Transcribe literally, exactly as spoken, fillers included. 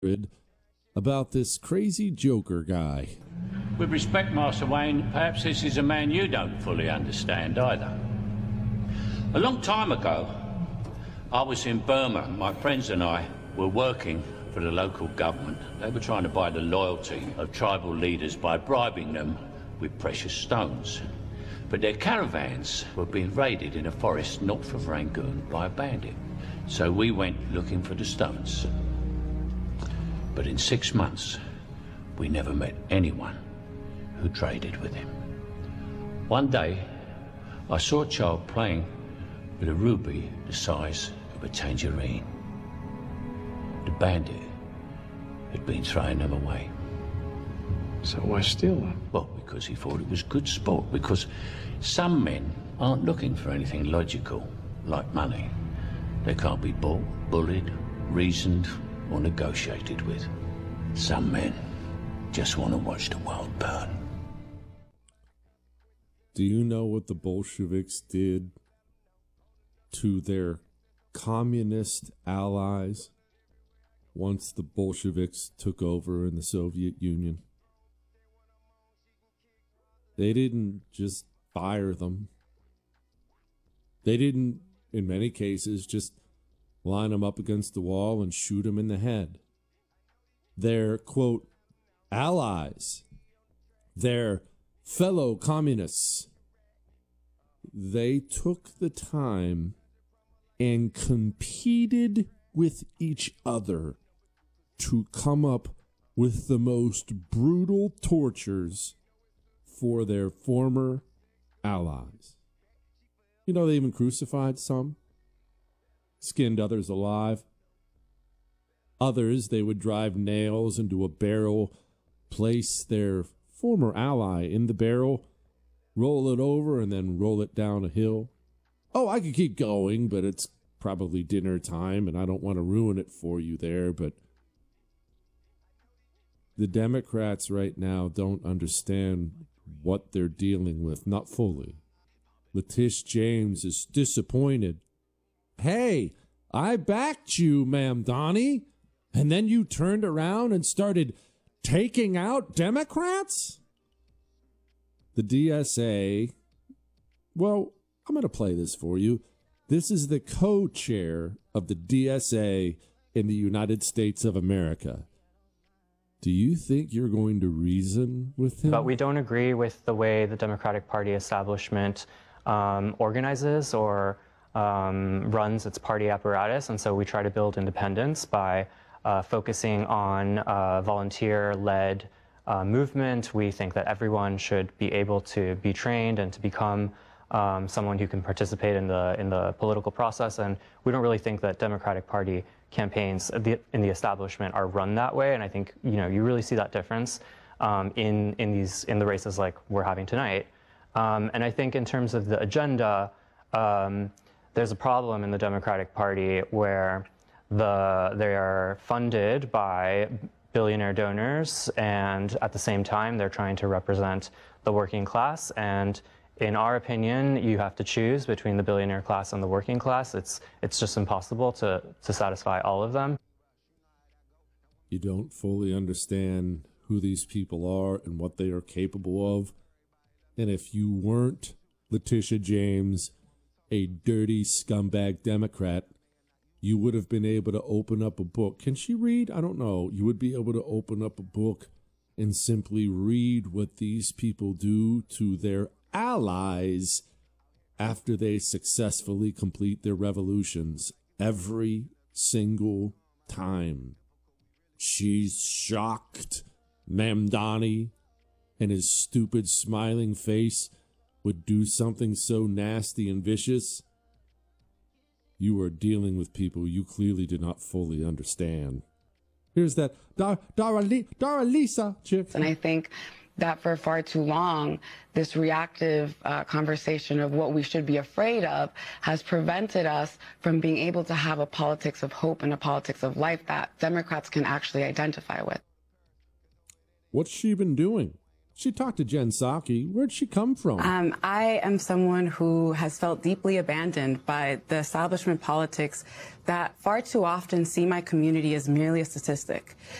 about this crazy Joker guy. With respect, Master Wayne, perhaps this is a man you don't fully understand either. A long time ago, I was in Burma. My friends and I were working for the local government. They were trying to buy the loyalty of tribal leaders by bribing them with precious stones. But their caravans were being raided in a forest north of Rangoon by a bandit. So we went looking for the stones. But in six months, we never met anyone who traded with him. One day, I saw a child playing with a ruby the size of a tangerine. The bandit had been throwing them away. So why steal them? Well, because he thought it was good sport, because some men aren't looking for anything logical, like money. They can't be bought, bullied, reasoned, or negotiated with. Some men just want to watch the world burn. Do you know what the Bolsheviks did to their communist allies once the Bolsheviks took over in the Soviet Union? They didn't just fire them. They didn't, in many cases, just line them up against the wall and shoot them in the head. Their, quote, allies, their fellow communists, they took the time and competed with each other to come up with the most brutal tortures for their former allies. You know, they even crucified some, skinned others alive. Others, they would drive nails into a barrel, place their former ally in the barrel, roll it over, and then roll it down a hill. Oh, I could keep going, but it's probably dinner time, and I don't want to ruin it for you there, but the Democrats right now don't understand what they're dealing with, not fully. Letitia James is disappointed. Hey, I backed you, Mamdani, and then you turned around and started taking out Democrats? The D S A, well, I'm going to play this for you. This is the co-chair of the D S A in the United States of America. Do you think you're going to reason with him? But we don't agree with the way the Democratic Party establishment um, organizes or um, runs its party apparatus, and so we try to build independence by uh, focusing on uh, volunteer-led uh, movement. We think that everyone should be able to be trained and to become um, someone who can participate in the in the political process, and we don't really think that Democratic Party campaigns in the establishment are run that way. And I think, you know, you really see that difference um, in in these in the races like we're having tonight. Um, and I think in terms of the agenda, um, there's a problem in the Democratic Party where the they are funded by billionaire donors, and at the same time they're trying to represent the working class. And in our opinion, you have to choose between the billionaire class and the working class. It's it's just impossible to, to satisfy all of them. You don't fully understand who these people are and what they are capable of. And if you weren't Letitia James, a dirty scumbag Democrat, you would have been able to open up a book. Can she read? I don't know. You would be able to open up a book and simply read what these people do to their allies after they successfully complete their revolutions every single time. She's shocked Mamdani and his stupid smiling face would do something so nasty and vicious. You are dealing with people you clearly do not fully understand. Here's that Dar Dara, Dara Lisa chick. And I think that for far too long, this reactive uh, conversation of what we should be afraid of has prevented us from being able to have a politics of hope and a politics of life that Democrats can actually identify with. What's she been doing? She talked to Jen Psaki. Where'd she come from? Um, I am someone who has felt deeply abandoned by the establishment politics that far too often see my community as merely a statistic.